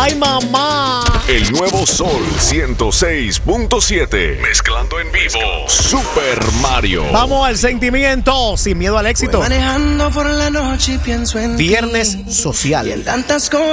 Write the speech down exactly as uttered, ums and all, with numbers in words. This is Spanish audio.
¡Ay, mamá! El nuevo Sol ciento seis punto siete. Mezclando en vivo. Super Mario. Vamos al sentimiento. Sin miedo al éxito. Manejando por la noche y pienso en Viernes ti, social. y en tantas cosas.